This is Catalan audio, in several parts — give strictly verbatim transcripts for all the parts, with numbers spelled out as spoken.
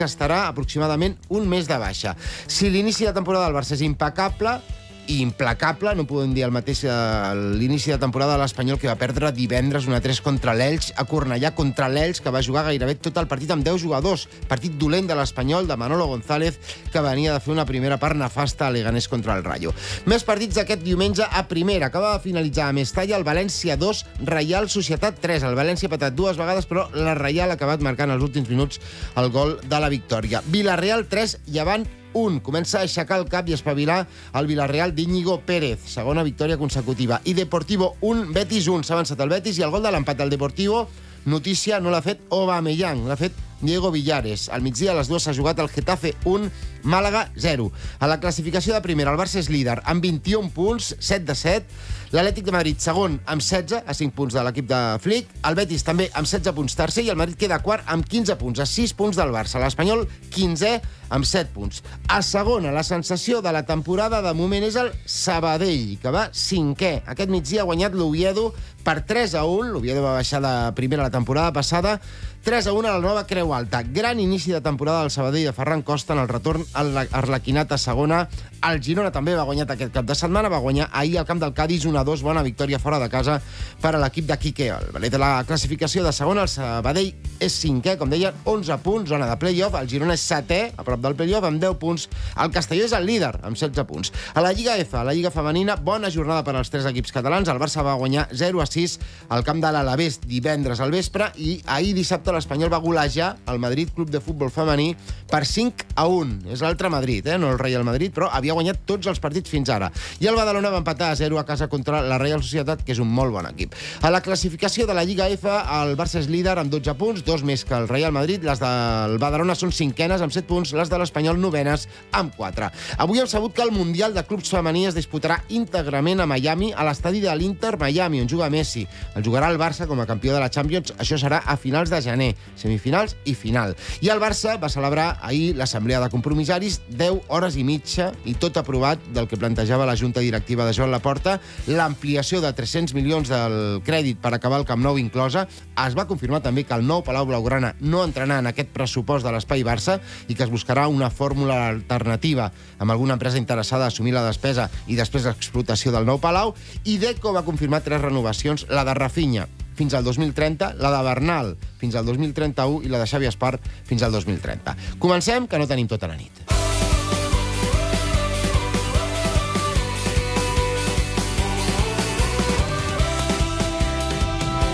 que estarà aproximadament un mes de baixa. Si l'inici de temporada del Barça és impecable i implacable, no podem dir el mateix a l'inici de temporada de l'Espanyol, que va perdre divendres un a tres contra l'Elx, a Cornellà contra l'Elx, que va jugar gairebé tot el partit amb deu jugadors. Partit dolent de l'Espanyol, de Manolo González, que venia de fer una primera part nefasta a Leganés contra el Rayo. Més partits aquest diumenge a primera. Acaba de finalitzar a Mestalla el València dos, Reial Societat tres. El València ha patat dues vegades, però la Reial ha acabat marcant als últims minuts el gol de la victòria. Villarreal tres, Llevant un. Comença a aixecar el cap i espavilar el Villarreal d'Íñigo Pérez. Segona victòria consecutiva. I Deportivo un, Betis un. S'ha avançat el Betis i el gol de l'empat del Deportivo, notícia, no l'ha fet Aubameyang, l'ha fet Diego Villares. Al migdia a les dues s'ha jugat el Getafe un, Màlaga zero. A la classificació de primera, el Barça és líder amb vint-i-un punts, set de set. L'Atlètic de Madrid segon amb setze, a cinc punts de l'equip de Flick. El Betis també amb setze punts tercer i el Madrid queda quart amb quinze punts, a sis punts del Barça. L'Espanyol quinzè amb set punts. A segona, la sensació de la temporada de moment és el Sabadell, que va cinquè. Aquest migdia ha guanyat l'Oviedo per tres a un. L'Oviedo va baixar de primera la temporada passada. tres a un a la nova Creu Alta. Gran inici de temporada del Sabadell de Ferran Costa en el retorn a l'Arlequinat a segona. El Girona també va guanyar aquest cap de setmana, va guanyar ahir al camp del Cádiz un a dos, bona victòria fora de casa per a l'equip de Quique Álvarez. De la classificació de segona, el Sabadell és cinquè, com deia, onze punts, zona de play-off. El Girona és setè, a prop del play-off, amb deu punts. El Castelló és el líder, amb setze punts. A la Lliga F, a la Lliga Femenina, bona jornada per als tres equips catalans. El Barça va guanyar zero a sis al camp de l'Alavés divendres al vespre i ahir dissabte l'Espanyol va golejar el Madrid Club de Futbol Femení per cinc a un. És l'altre Madrid, eh? No el Real Madrid, però havia guanyat tots els partits fins ara. I el Badalona va empatar a zero a casa contra la Reial Societat, que és un molt bon equip. A la classificació de la Lliga F, el Barça és líder amb dotze punts, dos més que el Real Madrid. Les del Badalona són cinquenes amb set punts, les de l'Espanyol novenes amb quatre. Avui hem sabut que el Mundial de Clubs Femení es disputarà íntegrament a Miami, a l'estadi de l'Inter Miami, on juga Messi. El jugarà el Barça com a campió de la Champions. Això serà a finals de gener, semifinals i final. I el Barça va celebrar ahir l'assemblea de compromissaris, deu hores i mitja, i tot aprovat del que plantejava la Junta Directiva de Joan Laporta, l'ampliació de tres-cents milions del crèdit per acabar el Camp Nou inclosa. Es va confirmar també que el nou Palau Blaugrana no entrarà en aquest pressupost de l'Espai Barça i que es buscarà una fórmula alternativa amb alguna empresa interessada a assumir la despesa i després l'explotació del nou Palau. I Deco va confirmar tres renovacions, la de Rafinha fins al dos mil trenta, la de Bernal fins al dos mil trenta-u i la de Xavi Espart fins al dos mil trenta. Comencem, que no tenim tota la nit.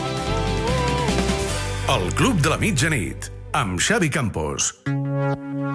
El Club de la Mitjanit, amb Xavi Campos.